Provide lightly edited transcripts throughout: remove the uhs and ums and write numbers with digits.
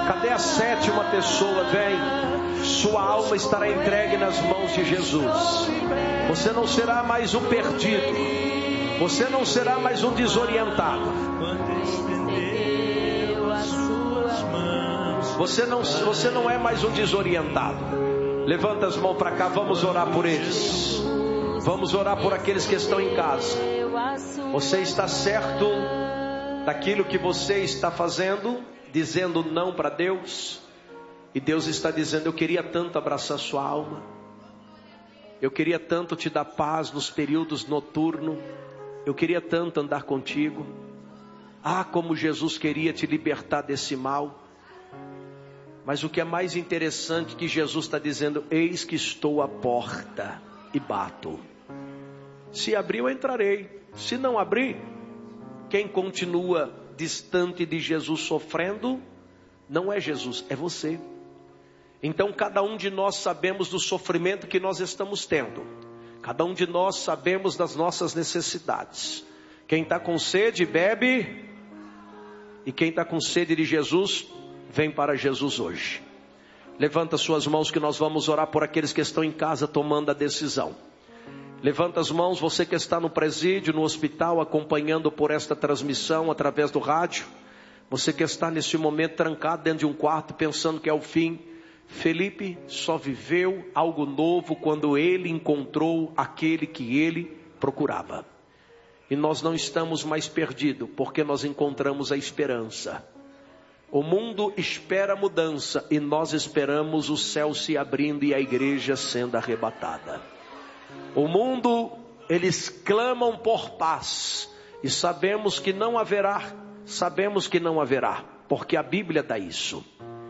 Cadê a sétima pessoa? Vem. Sua alma estará entregue nas mãos de Jesus. Você não será mais um perdido. Você não será mais um desorientado. Você não é mais um desorientado. Levanta as mãos para cá, vamos orar por eles. Vamos orar por aqueles que estão em casa. Você está certo daquilo que você está fazendo, dizendo não para Deus? E Deus está dizendo: eu queria tanto abraçar sua alma. Eu queria tanto te dar paz nos períodos noturnos. Eu queria tanto andar contigo. Ah, como Jesus queria te libertar desse mal. Mas o que é mais interessante, que Jesus está dizendo: eis que estou à porta e bato. Se abrir, eu entrarei. Se não abrir, quem continua distante de Jesus sofrendo, não é Jesus, é você. Então cada um de nós sabemos do sofrimento que nós estamos tendo. Cada um de nós sabemos das nossas necessidades. Quem está com sede, bebe. E quem está com sede de Jesus, vem para Jesus hoje. Levanta suas mãos que nós vamos orar por aqueles que estão em casa tomando a decisão. Levanta as mãos, você que está no presídio, no hospital, acompanhando por esta transmissão através do rádio. Você que está nesse momento trancado dentro de um quarto, pensando que é o fim. Felipe só viveu algo novo quando ele encontrou aquele que ele procurava. E nós não estamos mais perdidos, porque nós encontramos a esperança. O mundo espera mudança e nós esperamos o céu se abrindo e a igreja sendo arrebatada. O mundo, eles clamam por paz e sabemos que não haverá, porque a Bíblia dá isso.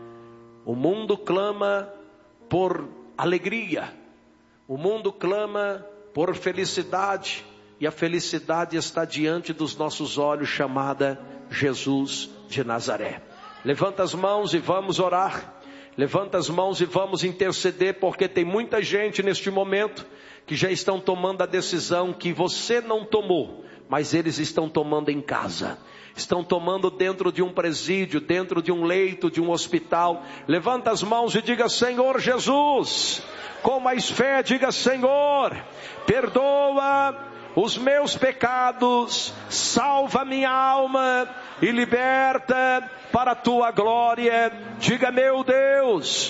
O mundo clama por alegria, o mundo clama por felicidade, e a felicidade está diante dos nossos olhos, chamada Jesus de Nazaré. Levanta as mãos e vamos orar. Levanta as mãos e vamos interceder, porque tem muita gente neste momento que já estão tomando a decisão que você não tomou, mas eles estão tomando em casa. Estão tomando dentro de um presídio, dentro de um leito, de um hospital. Levanta as mãos e diga: Senhor Jesus. Com mais fé, diga: Senhor, perdoa os meus pecados, salva minha alma e liberta para a tua glória. Diga: meu Deus,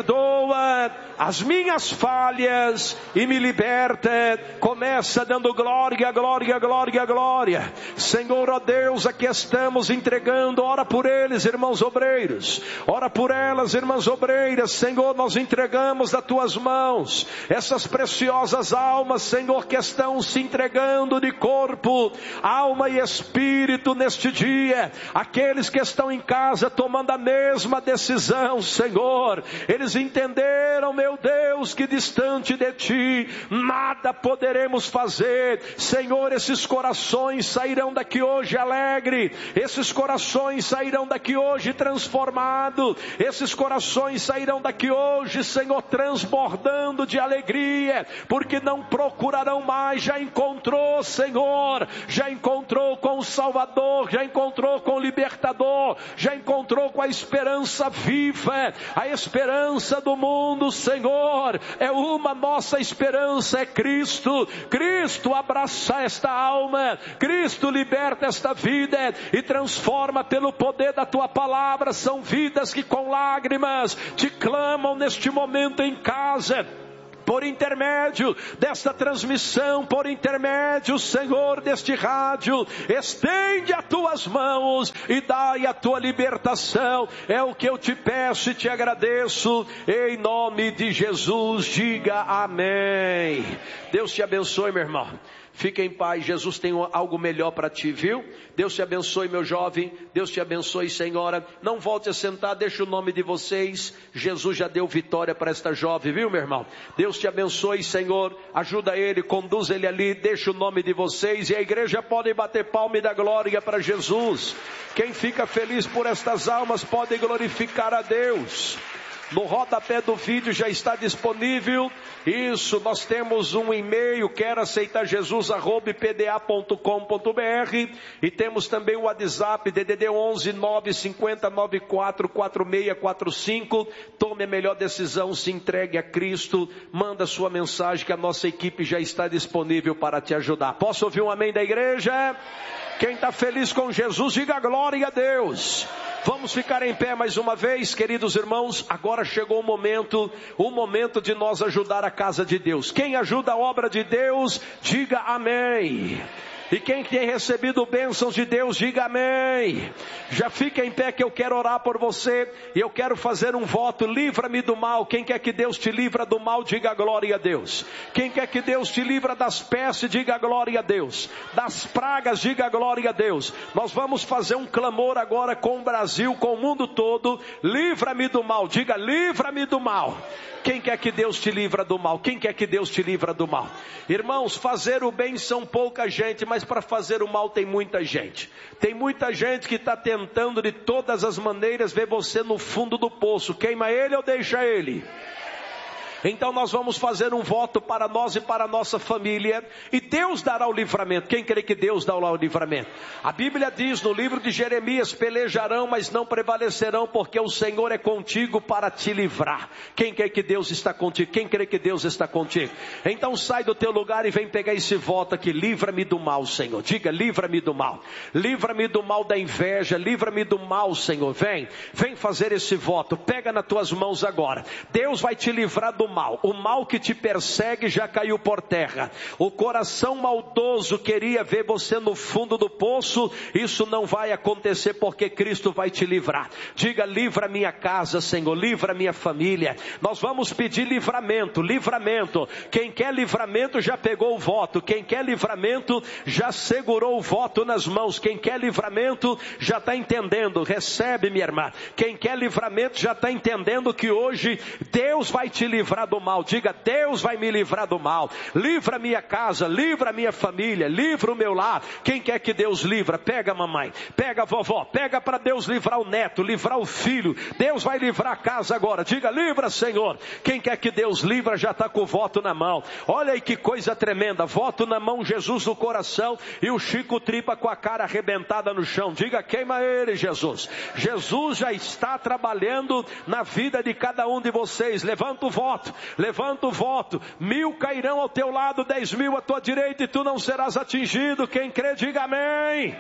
perdoa as minhas falhas e me liberta. Começa dando glória, glória, glória, glória. Senhor, ó Deus, aqui estamos entregando. Ora por eles, irmãos obreiros. Ora por elas, irmãs obreiras. Senhor, nós entregamos das tuas mãos essas preciosas almas, Senhor, que estão se entregando de corpo, alma e espírito neste dia. Aqueles que estão em casa tomando a mesma decisão, Senhor. Eles entenderam, meu Deus, que distante de ti nada poderemos fazer. Senhor, esses corações sairão daqui hoje alegre. Esses corações sairão daqui hoje transformados. Esses corações sairão daqui hoje, Senhor, transbordando de alegria, porque não procurarão mais. Já encontrou, Senhor, já encontrou com o Salvador, já encontrou com o Libertador, já encontrou com a esperança viva, a esperança do mundo, Senhor, é uma. Nossa esperança é Cristo. Cristo abraça esta alma, Cristo liberta esta vida e transforma pelo poder da tua palavra. São vidas que com lágrimas te clamam neste momento em casa, por intermédio desta transmissão, por intermédio, Senhor, deste rádio. Estende as tuas mãos e dai a tua libertação. É o que eu te peço e te agradeço, em nome de Jesus. Diga amém. Deus te abençoe, meu irmão. Fica em paz, Jesus tem algo melhor para ti, viu? Deus te abençoe, meu jovem. Deus te abençoe, senhora. Não volte a sentar, deixa o nome de vocês. Jesus já deu vitória para esta jovem, viu, meu irmão? Deus te abençoe, Senhor. Ajuda ele, conduz ele ali, deixa o nome de vocês. E a igreja pode bater palma e dar glória para Jesus. Quem fica feliz por estas almas pode glorificar a Deus. No rodapé do vídeo já está disponível. Isso, nós temos um e-mail, quero aceitar Jesus, @pda.com.br, e temos também o WhatsApp, DDD 11 950 94 4645. Tome a melhor decisão, se entregue a Cristo, manda sua mensagem que a nossa equipe já está disponível para te ajudar. Posso ouvir um amém da igreja? Quem está feliz com Jesus, diga glória a Deus. Vamos ficar em pé mais uma vez, queridos irmãos. Agora chegou o momento de nós ajudar a casa de Deus. Quem ajuda a obra de Deus, diga amém. E quem tem recebido bênçãos de Deus, diga amém. Já fica em pé que eu quero orar por você. E eu quero fazer um voto, livra-me do mal. Quem quer que Deus te livra do mal, diga glória a Deus. Quem quer que Deus te livra das pestes, diga glória a Deus. Das pragas, diga glória a Deus. Nós vamos fazer um clamor agora com o Brasil, com o mundo todo. Livra-me do mal, diga livra-me do mal. Quem quer que Deus te livra do mal? Quem quer que Deus te livra do mal? Irmãos, fazer o bem são pouca gente, mas para fazer o mal tem muita gente. Tem muita gente que está tentando de todas as maneiras ver você no fundo do poço. Queima ele ou deixa ele? Então nós vamos fazer um voto para nós e para a nossa família, e Deus dará o livramento. Quem crê que Deus dá o livramento? A Bíblia diz no livro de Jeremias: pelejarão, mas não prevalecerão, porque o Senhor é contigo para te livrar. Quem quer que Deus está contigo? Quem crê que Deus está contigo? Então sai do teu lugar e vem pegar esse voto aqui. Livra-me do mal, Senhor. Diga, livra-me do mal. Livra-me do mal da inveja. Livra-me do mal, Senhor. Vem fazer esse voto. Pega nas tuas mãos agora. Deus vai te livrar do mal. O mal que te persegue já caiu por terra. O coração maldoso queria ver você no fundo do poço. Isso não vai acontecer, porque Cristo vai te livrar. Diga, livra minha casa, Senhor, livra minha família. Nós vamos pedir livramento. Quem quer livramento já pegou o voto. Quem quer livramento já segurou o voto nas mãos. Quem quer livramento já está entendendo. Recebe, minha irmã. Quem quer livramento já está entendendo que hoje Deus vai te livrar do mal. Diga, Deus vai me livrar do mal. Livra minha casa, livra minha família, livra o meu lar. Quem quer que Deus livra? Pega a mamãe, pega a vovó, pega para Deus livrar o neto, livrar o filho. Deus vai livrar a casa agora. Diga, livra, Senhor. Quem quer que Deus livra já está com o voto na mão. Olha aí que coisa tremenda. Voto na mão, Jesus no coração, e o Chico Tripa com a cara arrebentada no chão. Diga, queima ele, Jesus. Jesus já está trabalhando na vida de cada um de vocês. Levanta o voto. Levanta o voto. 1000 cairão ao teu lado, 10.000 à tua direita, e tu não serás atingido. Quem crê, diga amém.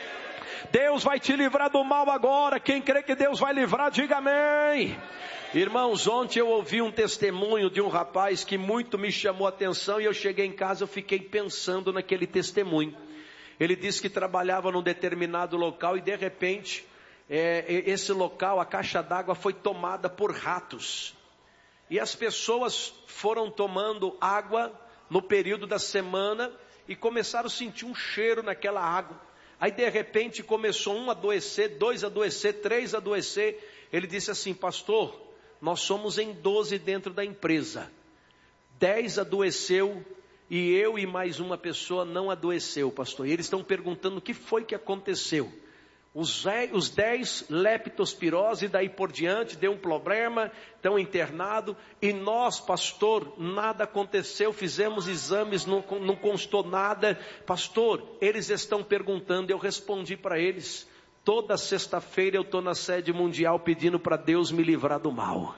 Deus vai te livrar do mal agora. Quem crê que Deus vai livrar, diga amém. Irmãos, ontem eu ouvi um testemunho de um rapaz que muito me chamou a atenção, e eu cheguei em casa, eu fiquei pensando naquele testemunho. Ele disse que trabalhava num determinado local e de repente esse local, a caixa d'água foi tomada por ratos. E as pessoas foram tomando água no período da semana e começaram a sentir um cheiro naquela água. Aí de repente começou um a adoecer, 2 a adoecer, 3 a adoecer. Ele disse assim: pastor, nós somos em 12 dentro da empresa. 10 adoeceu e eu e mais uma pessoa não adoeceu, pastor. E eles estão perguntando o que foi que aconteceu. Os 10 leptospirose, daí por diante, deu um problema, estão internados. E nós, pastor, nada aconteceu, fizemos exames, não constou nada. Pastor, eles estão perguntando, eu respondi para eles: toda sexta-feira eu estou na sede mundial pedindo para Deus me livrar do mal.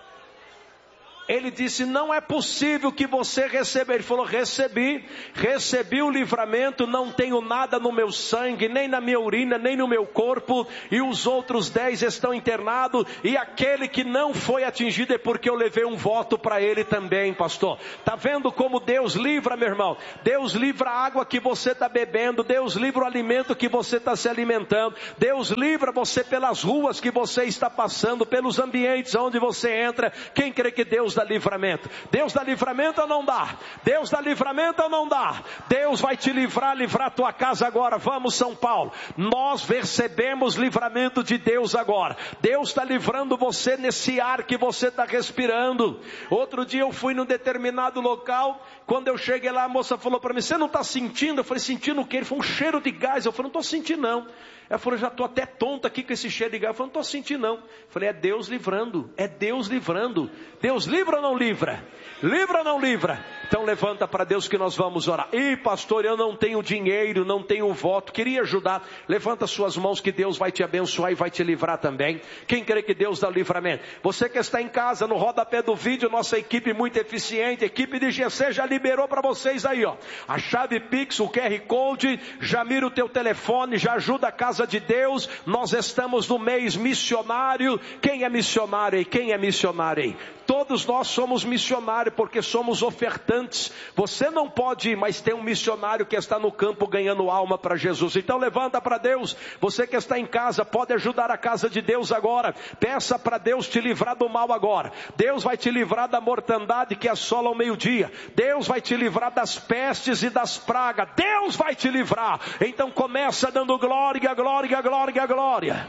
Ele disse: não é possível que você receba. Ele falou: recebi o livramento, não tenho nada no meu sangue, nem na minha urina, nem no meu corpo, e os outros 10 estão internados, e aquele que não foi atingido é porque eu levei um voto para ele também, pastor. Está vendo como Deus livra, meu irmão? Deus livra a água que você está bebendo, Deus livra o alimento que você está se alimentando, Deus livra você pelas ruas que você está passando, pelos ambientes onde você entra. Quem crê que Deus dá dá livramento. Deus dá livramento ou não dá? Deus dá livramento ou não dá? Deus vai te livrar a tua casa agora. Vamos, São Paulo. Nós recebemos livramento de Deus agora. Deus está livrando você nesse ar que você está respirando. Outro dia eu fui num determinado local. Quando eu cheguei lá, a moça falou para mim: você não está sentindo? Eu falei: sentindo o quê? Ele falou: um cheiro de gás. Eu falei: não estou sentindo não. Ela falou: já estou até tonta aqui com esse cheiro de gás. Eu falei: não estou sentindo não. Eu falei: é Deus livrando. É Deus livrando. Deus livra ou não livra? Livra ou não livra? Então levanta para Deus que nós vamos orar. Ih, pastor, eu não tenho dinheiro, não tenho voto, queria ajudar. Levanta suas mãos que Deus vai te abençoar e vai te livrar também. Quem crê que Deus dá livramento? Você que está em casa, no rodapé do vídeo, nossa equipe muito eficiente, equipe de GC já liberou para vocês aí, ó. A chave Pix, o QR Code, já mira o teu telefone, já ajuda a casa de Deus. Nós estamos no mês missionário. Quem é missionário aí? Quem é missionário aí? Todos nós somos missionários porque somos ofertantes. Você não pode ir, mas tem um missionário que está no campo ganhando alma para Jesus. Então levanta para Deus. Você que está em casa pode ajudar a casa de Deus agora. Peça para Deus te livrar do mal agora. Deus vai te livrar da mortandade que assola ao meio-dia. Deus vai te livrar das pestes e das pragas. Deus vai te livrar. Então começa dando glória, glória, glória, glória.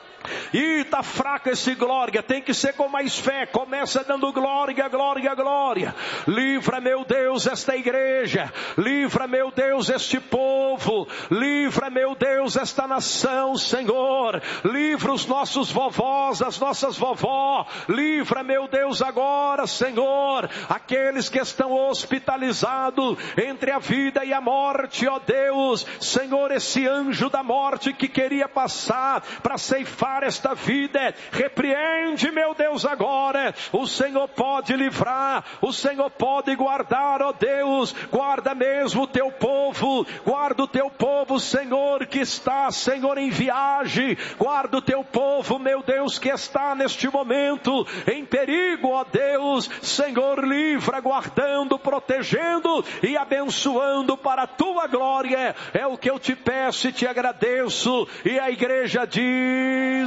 Ih, está fraco esse glória, tem que ser com mais fé. Começa dando glória, glória, glória. Livra, meu Deus, esta igreja. Livra, meu Deus, este povo. Livra, meu Deus, esta nação, Senhor. Livra os nossos vovós, as nossas vovó. Livra, meu Deus, agora, Senhor, aqueles que estão hospitalizados entre a vida e a morte, ó Deus. Senhor, esse anjo da morte que queria passar para ceifar esta vida, repreende, meu Deus, agora. O Senhor pode livrar, o Senhor pode guardar, ó Deus. Guarda mesmo o teu povo, guarda o teu povo, Senhor, que está, Senhor, em viagem. Guarda o teu povo, meu Deus, que está neste momento em perigo, ó Deus. Senhor, livra, guardando, protegendo e abençoando para a tua glória. É o que eu te peço e te agradeço. E a igreja diz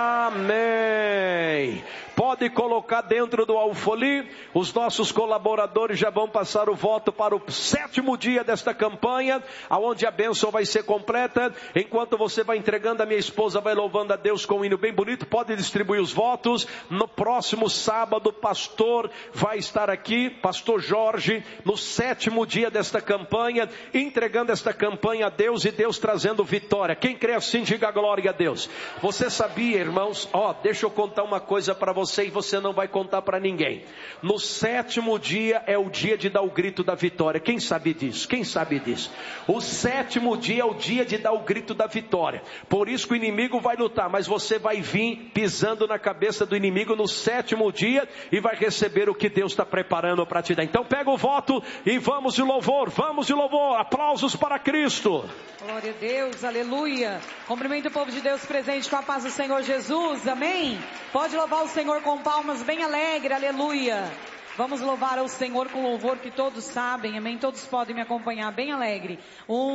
amém. Pode colocar dentro do alfoli. Os nossos colaboradores já vão passar o voto para o 7º dia desta campanha, aonde a bênção vai ser completa. Enquanto você vai entregando, a minha esposa vai louvando a Deus com um hino bem bonito. Pode distribuir os votos. No próximo sábado, o pastor vai estar aqui, pastor Jorge, no 7º dia desta campanha, entregando esta campanha a Deus e Deus trazendo vitória. Quem crê assim, diga glória a Deus. Você sabia, irmãos, deixa eu contar uma coisa para você e você não vai contar para ninguém. No 7º dia é o dia de dar o grito da vitória. Quem sabe disso? Quem sabe disso? O 7º dia é o dia de dar o grito da vitória. Por isso que o inimigo vai lutar, mas você vai vir pisando na cabeça do inimigo no 7º dia e vai receber o que Deus está preparando para te dar. Então pega o voto e vamos de louvor, vamos de louvor. Aplausos para Cristo. Glória a Deus, aleluia. Cumprimento o povo de Deus presente com a paz do Senhor Jesus, amém? Pode louvar o Senhor com palmas bem alegre, aleluia. Vamos louvar ao Senhor com louvor que todos sabem, amém? Todos podem me acompanhar bem alegre.